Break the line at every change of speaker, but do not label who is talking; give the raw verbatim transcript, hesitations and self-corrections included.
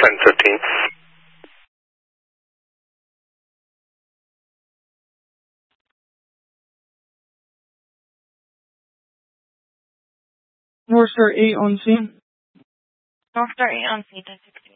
ten fifteen.
North Star eight on scene.
North Star eight on scene, ten sixteen.